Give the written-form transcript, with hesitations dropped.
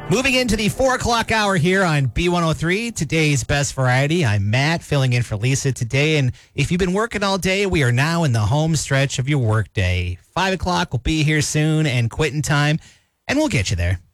Moving into the 4 o'clock hour here on B103, today's best variety. I'm Matt, filling in for Lisa today. And if you've been working all day, we are now in the home stretch of your workday. 5 o'clock will be here soon and quitting time, and we'll get you there.